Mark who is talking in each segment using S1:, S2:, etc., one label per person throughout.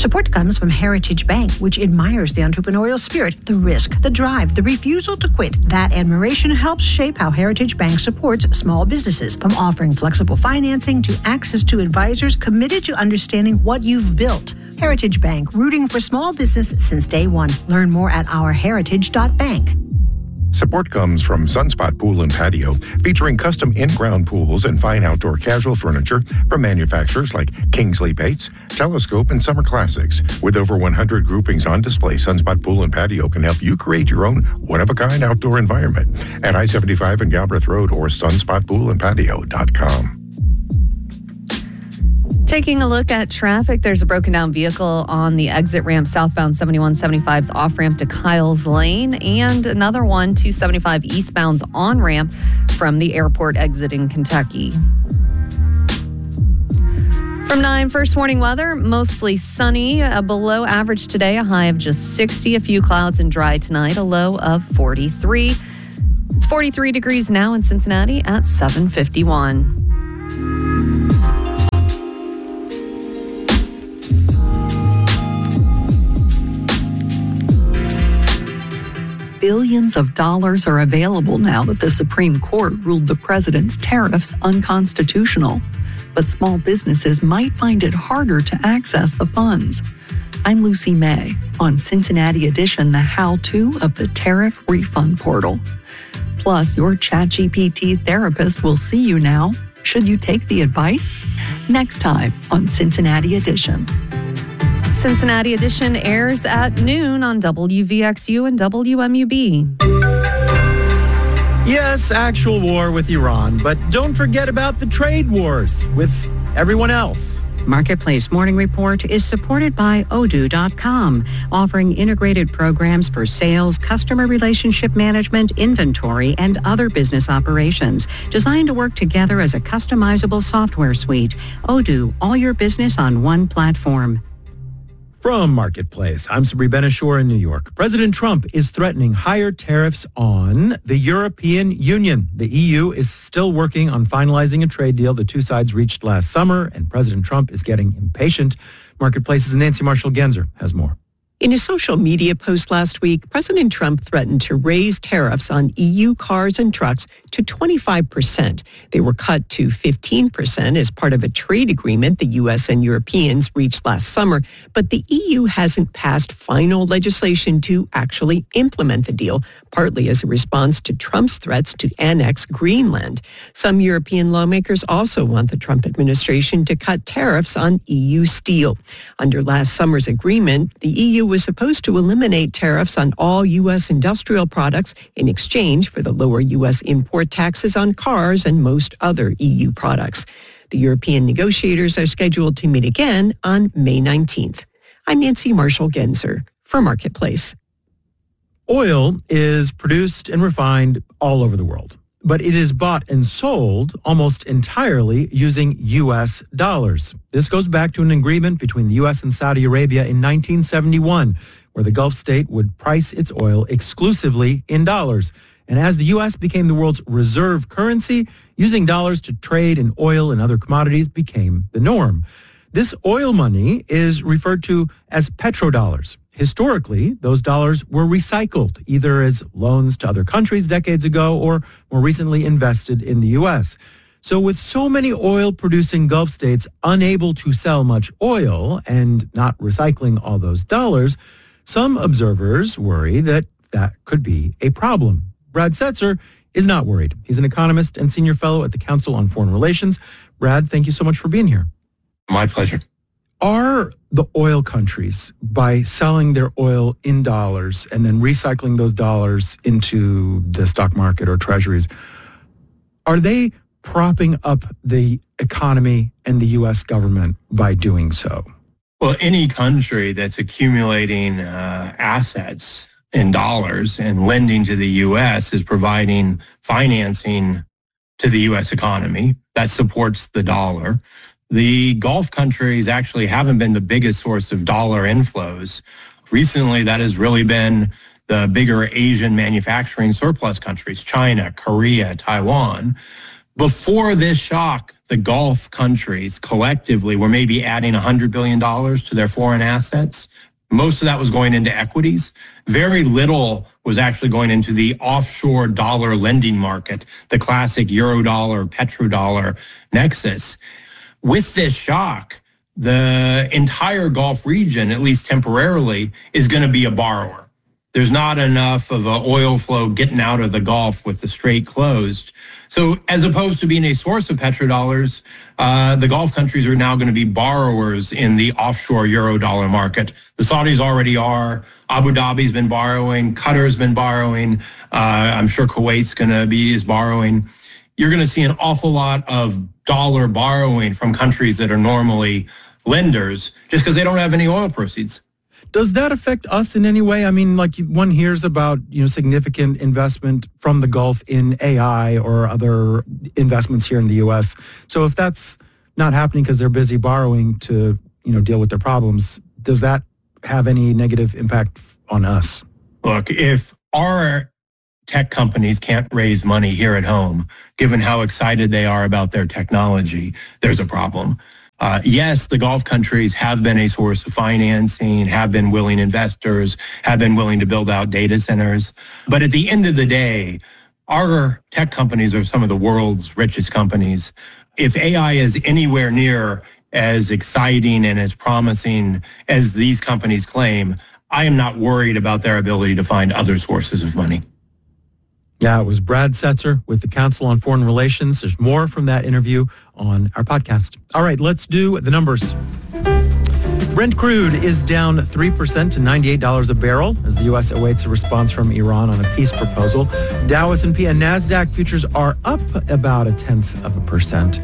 S1: Support comes from Heritage Bank, which admires the entrepreneurial spirit, the risk, the drive, the refusal to quit. That admiration helps shape how Heritage Bank supports small businesses, from offering flexible financing to access to advisors committed to understanding what you've built. Heritage Bank, rooting for small business since day one. Learn more at ourheritage.bank.
S2: Support comes from Sunspot Pool and Patio, featuring custom in-ground pools and fine outdoor casual furniture from manufacturers like Kingsley Bates, Telescope, and Summer Classics. With over 100 groupings on display, Sunspot Pool and Patio can help you create your own one-of-a-kind outdoor environment at I-75 and Galbraith Road or sunspotpoolandpatio.com.
S3: Taking a look at traffic, there's a broken down vehicle on the exit ramp southbound 7175's off ramp to Kyles Lane, and another one 275 eastbound's on ramp from the airport exiting Kentucky. From 9, first warning weather, mostly sunny, below average today, a high of just 60, a few clouds and dry tonight, a low of 43. It's 43 degrees now in Cincinnati at 7:51.
S4: Billions of dollars are available now that the Supreme Court ruled the president's tariffs unconstitutional. But small businesses might find it harder to access the funds. I'm Lucy May on Cincinnati Edition, the how-to of the Tariff Refund Portal. Plus, your ChatGPT therapist will see you now. Should you take the advice? Next time on Cincinnati Edition.
S3: Cincinnati Edition airs at noon on WVXU and WMUB.
S5: Yes, actual war with Iran, but don't forget about the trade wars with everyone else.
S6: Marketplace Morning Report is supported by Odoo.com, offering integrated programs for sales, customer relationship management, inventory, and other business operations, designed to work together as a customizable software suite. Odoo, all your business on one platform.
S5: From Marketplace, I'm Sabri Ben-Achour in New York. President Trump is threatening higher tariffs on the European Union. The EU is still working on finalizing a trade deal the two sides reached last summer, and President Trump is getting impatient. Marketplace's Nancy Marshall-Genzer has more.
S7: In a social media post last week, President Trump threatened to raise tariffs on EU cars and trucks to 25%. They were cut to 15% as part of a trade agreement the U.S. and Europeans reached last summer, but the EU hasn't passed final legislation to actually implement the deal, partly as a response to Trump's threats to annex Greenland. Some European lawmakers also want the Trump administration to cut tariffs on EU steel. Under last summer's agreement, the EU was supposed to eliminate tariffs on all U.S. industrial products in exchange for the lower U.S. import taxes on cars and most other EU products. The European negotiators are scheduled to meet again on May 19th. I'm Nancy Marshall-Genzer for Marketplace.
S5: Oil is produced and refined all over the world, but it is bought and sold almost entirely using U.S. dollars. This goes back to an agreement between the U.S. and Saudi Arabia in 1971, where the Gulf state would price its oil exclusively in dollars. And as the U.S. became the world's reserve currency, using dollars to trade in oil and other commodities became the norm. This oil money is referred to as petrodollars. Historically, those dollars were recycled, either as loans to other countries decades ago or more recently invested in the U.S. So with so many oil-producing Gulf states unable to sell much oil and not recycling all those dollars, some observers worry that that could be a problem. Brad Setzer is not worried. He's an economist and senior fellow at the Council on Foreign Relations. Brad, thank you so much for being here.
S8: My pleasure.
S5: Are the oil countries, by selling their oil in dollars and then recycling those dollars into the stock market or treasuries, are they propping up the economy and the U.S. government by doing so?
S8: Well, any country that's accumulating assets in dollars and lending to the U.S. is providing financing to the U.S. economy that supports the dollar. The Gulf countries actually haven't been the biggest source of dollar inflows. Recently, that has really been the bigger Asian manufacturing surplus countries, China, Korea, Taiwan. Before this shock the Gulf countries collectively were maybe adding $100 billion to their foreign assets. Most of that was going into equities. Very little was actually going into the offshore dollar lending market, the classic Eurodollar, petrodollar nexus. With this shock, the entire Gulf region, at least temporarily, is going to be a borrower. There's not enough of an oil flow getting out of the Gulf with the Strait closed. So as opposed to being a source of petrodollars, the Gulf countries are now going to be borrowers in the offshore Eurodollar market. The Saudis already are. Abu Dhabi's been borrowing. Qatar's been borrowing. I'm sure Kuwait's is borrowing. You're going to see an awful lot of dollar borrowing from countries that are normally lenders just because they don't have any oil proceeds.
S5: Does that affect us in any way? I mean, like one hears about, significant investment from the Gulf in AI or other investments here in the U.S. So if that's not happening because they're busy borrowing to, deal with their problems, does that have any negative impact on us?
S8: Look, if our tech companies can't raise money here at home, given how excited they are about their technology, there's a problem. Yes, the Gulf countries have been a source of financing, have been willing investors, have been willing to build out data centers. But at the end of the day, our tech companies are some of the world's richest companies. If AI is anywhere near as exciting and as promising as these companies claim, I am not worried about their ability to find other sources of money.
S5: Yeah, it was Brad Setzer with the Council on Foreign Relations. There's more from that interview on our podcast. All right, let's do the numbers. Brent crude is down 3% to $98 a barrel as the U.S. awaits a response from Iran on a peace proposal. Dow, S&P, and NASDAQ futures are up about 0.1%.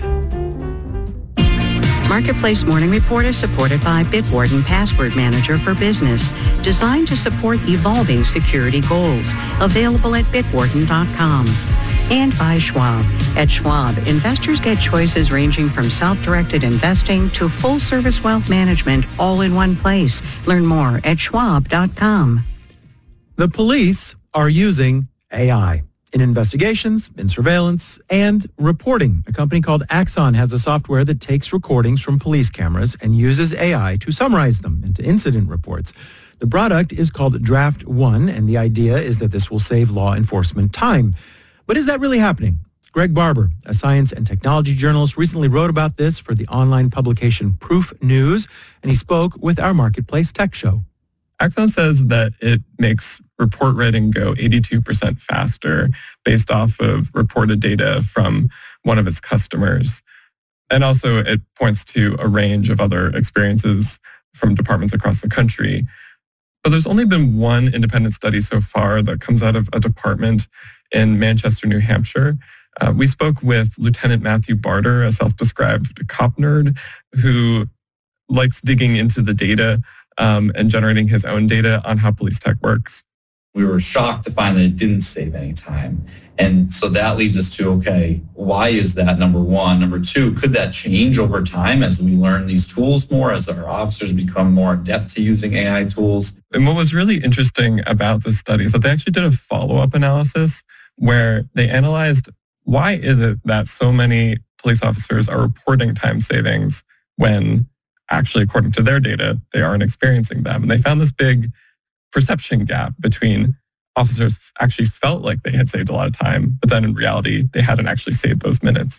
S6: Marketplace Morning Report is supported by Bitwarden Password Manager for Business, designed to support evolving security goals. Available at bitwarden.com. And by Schwab. At Schwab, investors get choices ranging from self-directed investing to full-service wealth management all in one place. Learn more at schwab.com.
S5: The police are using AI in investigations, in surveillance, and reporting. A company called Axon has a software that takes recordings from police cameras and uses AI to summarize them into incident reports. The product is called Draft One, and the idea is that this will save law enforcement time. But is that really happening? Greg Barber, a science and technology journalist, recently wrote about this for the online publication Proof News, and he spoke with our Marketplace Tech Show.
S9: Axon says that it makes report writing go 82% faster based off of reported data from one of its customers. And also it points to a range of other experiences from departments across the country. But there's only been one independent study so far that comes out of a department in Manchester, New Hampshire. We spoke with Lieutenant Matthew Barter, a self-described cop nerd who likes digging into the data and generating his own data on how police tech works.
S10: We were shocked to find that it didn't save any time. And so that leads us to, okay, why is that, number one? Number two, could that change over time as we learn these tools more, as our officers become more adept to using AI tools?
S9: And what was really interesting about this study is that they actually did a follow-up analysis where they analyzed why is it that so many police officers are reporting time savings when actually, according to their data, they aren't experiencing them. And they found this big perception gap between officers actually felt like they had saved a lot of time, but then in reality, they hadn't actually saved those minutes.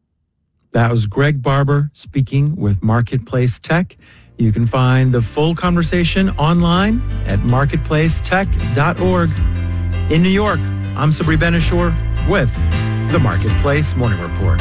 S5: That was Greg Barber speaking with Marketplace Tech. You can find the full conversation online at marketplacetech.org. In New York, I'm Sabri Ben-Achour with the Marketplace Morning Report.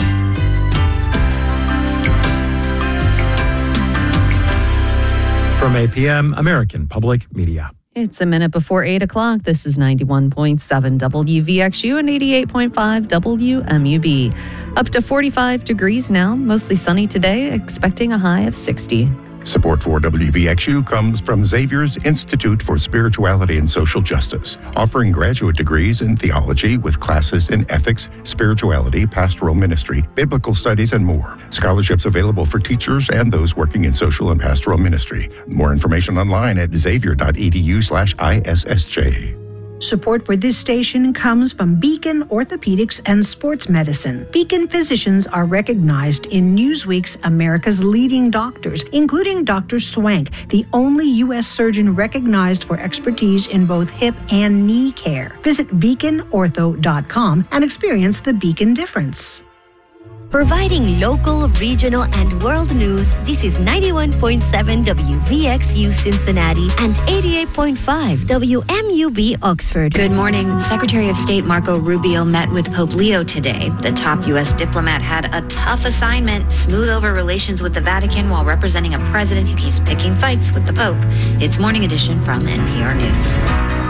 S5: From APM, American Public Media.
S3: It's a minute before 8 o'clock. This is 91.7 WVXU and 88.5 WMUB. Up to 45 degrees now, mostly sunny today, expecting a high of 60.
S2: Support for WVXU comes from Xavier's Institute for Spirituality and Social Justice, offering graduate degrees in theology with classes in ethics, spirituality, pastoral ministry, biblical studies, and more. Scholarships available for teachers and those working in social and pastoral ministry. More information online at xavier.edu/ISSJ.
S1: Support for this station comes from Beacon Orthopedics and Sports Medicine. Beacon physicians are recognized in Newsweek's America's Leading Doctors, including Dr. Swank, the only U.S. surgeon recognized for expertise in both hip and knee care. Visit beaconortho.com and experience the Beacon difference.
S11: Providing local, regional, and world news, this is 91.7 WVXU Cincinnati and 88.5 WMUB Oxford.
S12: Good morning. Secretary of State Marco Rubio met with Pope Leo today. The top U.S. diplomat had a tough assignment: smooth over relations with the Vatican while representing a president who keeps picking fights with the Pope. It's Morning Edition from NPR News.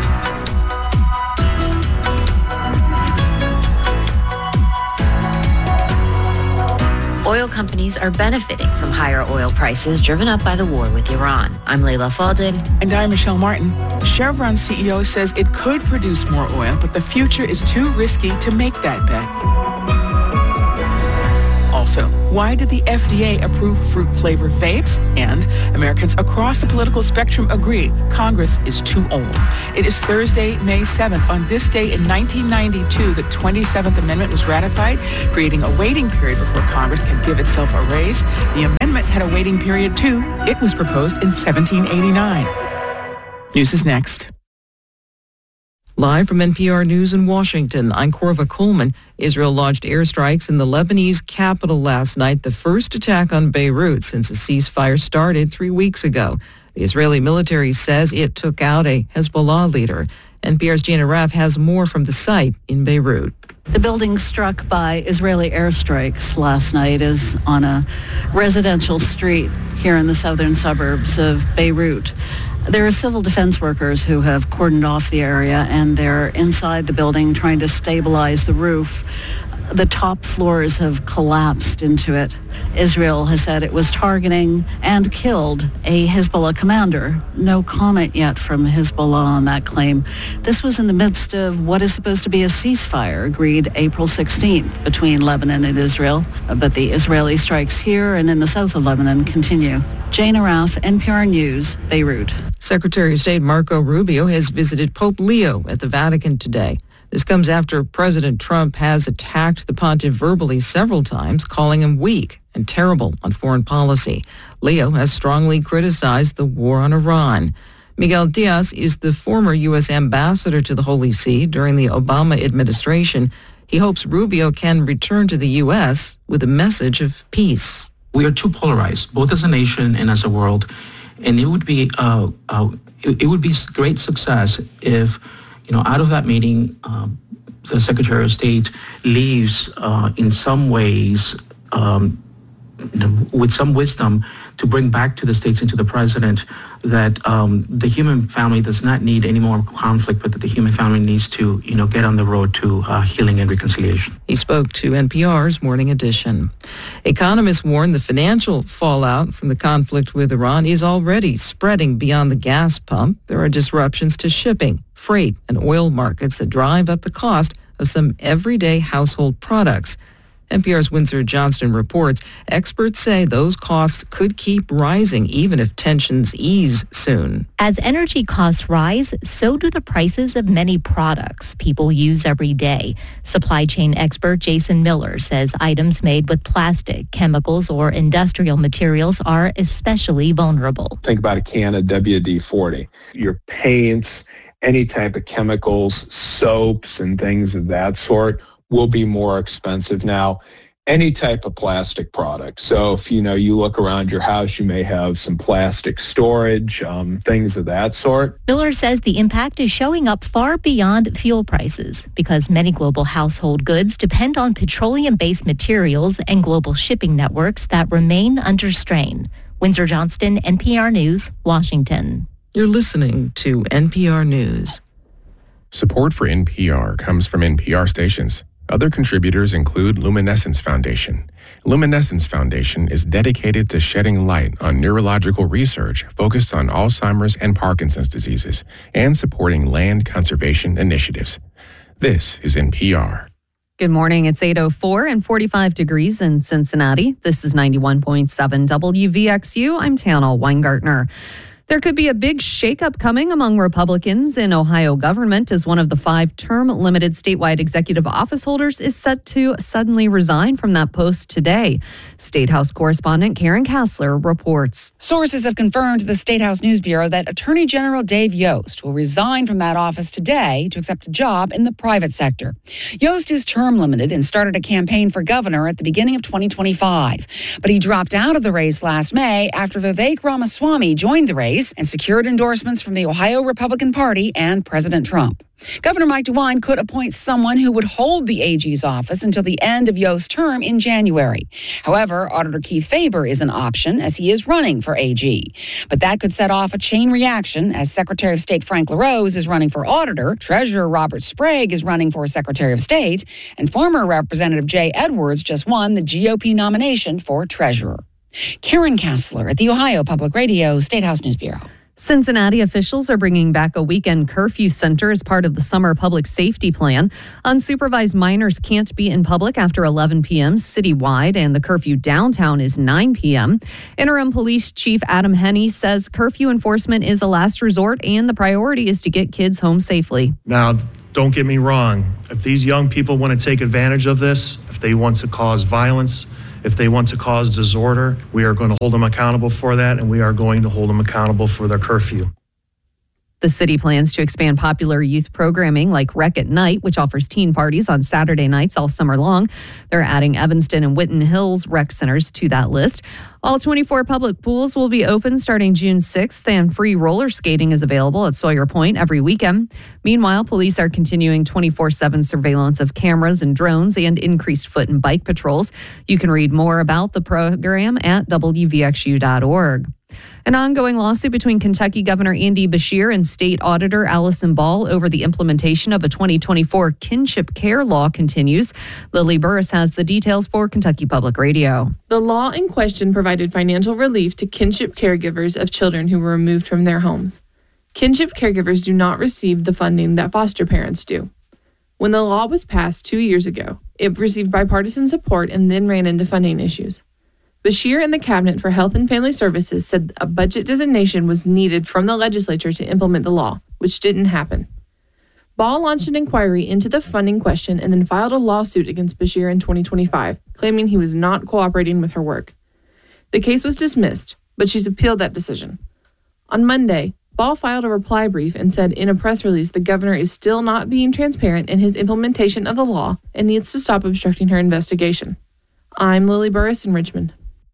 S12: Oil companies are benefiting from higher oil prices driven up by the war with Iran. I'm Layla Faldin.
S13: And I'm Michelle Martin. Chevron's CEO says it could produce more oil, but the future is too risky to make that bet. Also, why did the FDA approve fruit-flavored vapes? And Americans across the political spectrum agree Congress is too old. It is Thursday, May 7th. On this day in 1992, the 27th Amendment was ratified, creating a waiting period before Congress can give itself a raise. The amendment had a waiting period, too. It was proposed in 1789. News is next.
S14: Live from NPR News in Washington, I'm Korva Coleman. Israel launched airstrikes in the Lebanese capital last night, the first attack on Beirut since a ceasefire started 3 weeks ago. The Israeli military says it took out a Hezbollah leader. NPR's Gina Raff has more from the site in Beirut.
S15: The building struck by Israeli airstrikes last night is on a residential street here in the southern suburbs of Beirut. There are civil defense workers who have cordoned off the area, and they're inside the building trying to stabilize the roof. The top floors have collapsed into it. Israel has said it was targeting and killed a Hezbollah commander. No comment yet from Hezbollah on that claim. This was in the midst of what is supposed to be a ceasefire agreed April 16th between Lebanon and Israel. But the Israeli strikes here and in the south of Lebanon continue. Jane Araf, NPR News, Beirut.
S14: Secretary of State Marco Rubio has visited Pope Leo at the Vatican today. This comes after President Trump has attacked the pontiff verbally several times, calling him weak and terrible on foreign policy. Leo has strongly criticized the war on Iran. Miguel Diaz is the former U.S. ambassador to the Holy See during the Obama administration. He hopes Rubio can return to the U.S. with a message of peace.
S16: We are too polarized, both as a nation and as a world, and it would be great success if, out of that meeting, the Secretary of State leaves in some ways with some wisdom to bring back to the states and to the president that the human family does not need any more conflict, but that the human family needs to, get on the road to healing and reconciliation.
S14: He spoke to NPR's Morning Edition. Economists warn the financial fallout from the conflict with Iran is already spreading beyond the gas pump. There are disruptions to shipping, freight, and oil markets that drive up the cost of some everyday household products. NPR's Windsor Johnston reports experts say those costs could keep rising even if tensions ease soon.
S17: As energy costs rise, so do the prices of many products people use every day. Supply chain expert Jason Miller says items made with plastic, chemicals, or industrial materials are especially vulnerable.
S18: Think about a can of WD-40. Your paints, any type of chemicals, soaps, and things of that sort will be more expensive now. Any type of plastic product. So if you look around your house, you may have some plastic storage, things of that sort.
S17: Miller says the impact is showing up far beyond fuel prices because many global household goods depend on petroleum-based materials and global shipping networks that remain under strain. Windsor Johnston, NPR News, Washington.
S14: You're listening to NPR News.
S19: Support for NPR comes from NPR stations. Other contributors include Luminescence Foundation. Luminescence Foundation is dedicated to shedding light on neurological research focused on Alzheimer's and Parkinson's diseases and supporting land conservation initiatives. This is NPR.
S3: Good morning. It's 8:04 and 45 degrees in Cincinnati. This is 91.7 WVXU. I'm Tana Weingartner. There could be a big shakeup coming among Republicans in Ohio government as one of the 5 term-limited statewide executive office holders is set to suddenly resign from that post today. State House correspondent Karen Kassler reports.
S20: Sources have confirmed to the State House News Bureau that Attorney General Dave Yost will resign from that office today to accept a job in the private sector. Yost is term-limited and started a campaign for governor at the beginning of 2025. But he dropped out of the race last May after Vivek Ramaswamy joined the race and secured endorsements from the Ohio Republican Party and President Trump. Governor Mike DeWine could appoint someone who would hold the AG's office until the end of Yost's term in January. However, Auditor Keith Faber is an option as he is running for AG. But that could set off a chain reaction as Secretary of State Frank LaRose is running for auditor, Treasurer Robert Sprague is running for Secretary of State, and former Representative Jay Edwards just won the GOP nomination for Treasurer. Karen Kassler at the Ohio Public Radio State House News Bureau.
S3: Cincinnati officials are bringing back a weekend curfew center as part of the summer public safety plan. Unsupervised minors can't be in public after 11 p.m. citywide, and the curfew downtown is 9 p.m. Interim Police Chief Adam Henney says curfew enforcement is a last resort and the priority is to get kids home safely.
S21: Now, don't get me wrong. If these young people want to take advantage of this, if they want to cause violence, if they want to cause disorder, we are going to hold them accountable for that, and we are going to hold them accountable for their curfew.
S3: The city plans to expand popular youth programming like Rec at Night, which offers teen parties on Saturday nights all summer long. They're adding Evanston and Whitten Hills rec centers to that list. All 24 public pools will be open starting June 6th, and free roller skating is available at Sawyer Point every weekend. Meanwhile, police are continuing 24/7 surveillance of cameras and drones and increased foot and bike patrols. You can read more about the program at WVXU.org. An ongoing lawsuit between Kentucky Governor Andy Beshear and State Auditor Allison Ball over the implementation of a 2024 kinship care law continues. Lily Burris has the details for Kentucky Public Radio.
S22: The law in question provided financial relief to kinship caregivers of children who were removed from their homes. Kinship caregivers do not receive the funding that foster parents do. When the law was passed 2 years ago, it received bipartisan support and then ran into funding issues. Beshear and the Cabinet for Health and Family Services said a budget designation was needed from the legislature to implement the law, which didn't happen. Ball launched an inquiry into the funding question and then filed a lawsuit against Beshear in 2025, claiming he was not cooperating with her work. The case was dismissed, but she's appealed that decision. On Monday, Ball filed a reply brief and said in a press release the governor is still not being transparent in his implementation of the law and needs to stop obstructing her investigation. I'm Lily Burris in Richmond.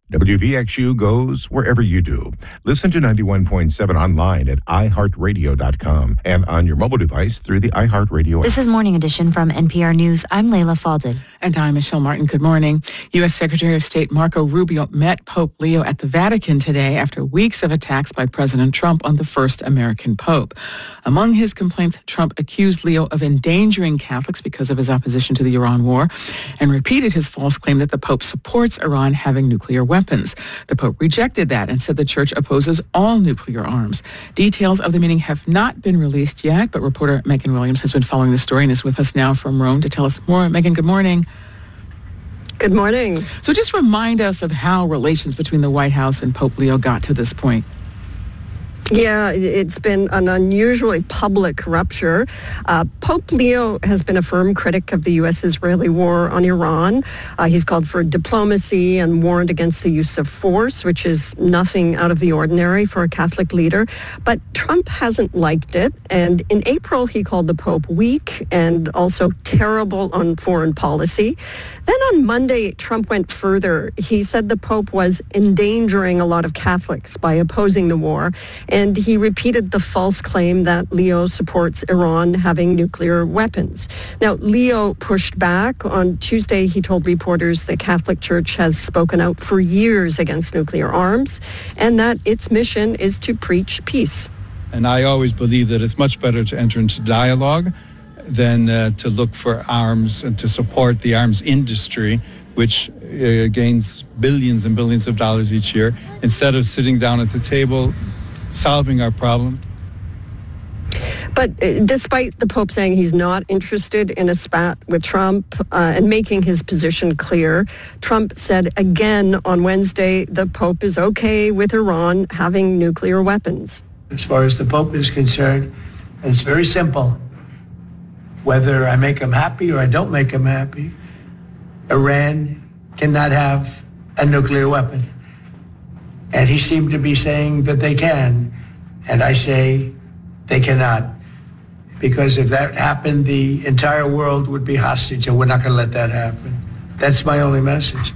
S2: WVXU goes wherever you do. Listen to 91.7 online at iHeartRadio.com and on your mobile device through the iHeartRadio app.
S23: This is Morning Edition from NPR News. I'm Layla Falded.
S13: And I'm Michelle Martin. Good morning. U.S. Secretary of State Marco Rubio met Pope Leo at the Vatican today after weeks of attacks by President Trump on the first American pope. Among his complaints, Trump accused Leo of endangering Catholics because of his opposition to the Iran war and repeated his false claim that the Pope supports Iran having nuclear weapons. The Pope rejected that and said the Church opposes all nuclear arms. Details of the meeting have not been released yet, but reporter Megan Williams has been following the story and is with us now from Rome to tell us more. Megan, good morning.
S24: Good morning.
S13: So just remind us of how relations between the White House and Pope Leo got to this point.
S24: Yeah, it's been an unusually public rupture. Pope Leo has been a firm critic of the U.S.-Israeli war on Iran. He's called for diplomacy and warned against the use of force, which is nothing out of the ordinary for a Catholic leader. But Trump hasn't liked it. And in April, he called the Pope weak and also terrible on foreign policy. Then on Monday, Trump went further. He said the Pope was endangering a lot of Catholics by opposing the war. And he repeated the false claim that Leo supports Iran having nuclear weapons. Now, Leo pushed back. On Tuesday, he told reporters the Catholic Church has spoken out for years against nuclear arms and that its mission is to preach peace.
S25: And I always believe that it's much better to enter into dialogue than to look for arms and to support the arms industry, which gains billions and billions of dollars each year, instead of sitting down at the table solving our problem.
S24: But despite the Pope saying he's not interested in a spat with Trump and making his position clear, Trump said again on Wednesday the Pope is okay with Iran having nuclear weapons.
S4: As far as the Pope is concerned, it's very simple. Whether I make him happy or I don't make him happy, Iran cannot have a nuclear weapon. And he seemed to be saying that they can. And I say they cannot. Because if that happened, the entire world would be hostage, and we're not going to let that happen. That's my only message.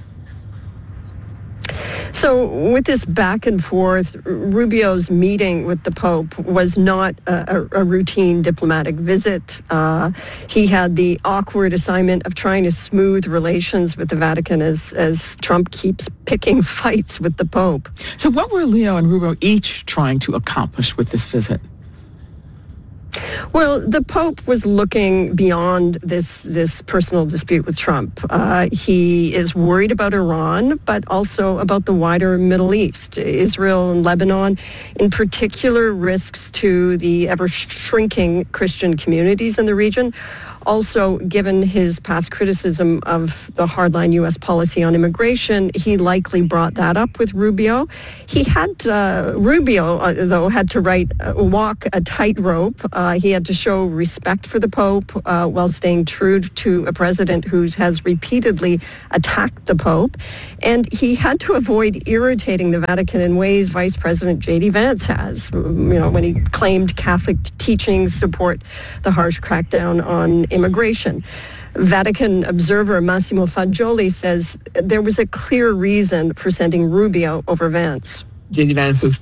S24: So with this back and forth, Rubio's meeting with the Pope was not a routine diplomatic visit. He had the awkward assignment of trying to smooth relations with the Vatican as Trump keeps picking fights with the Pope.
S13: So what were Leo and Rubio each trying to accomplish with this visit?
S24: Well, the Pope was looking beyond this personal dispute with Trump. He is worried about Iran, but also about the wider Middle East. Israel and Lebanon, in particular, risks to the ever-shrinking Christian communities in the region. Also, given his past criticism of the hardline U.S. policy on immigration, he likely brought that up with Rubio. He had, Rubio, though, had to walk a tightrope. He had to show respect for the Pope while staying true to a president who has repeatedly attacked the Pope. And he had to avoid irritating the Vatican in ways Vice President J.D. Vance has, when he claimed Catholic teachings support the harsh crackdown on immigration. Vatican observer Massimo Fagioli says there was a clear reason for sending Rubio over Vance.
S6: J.D. Vance was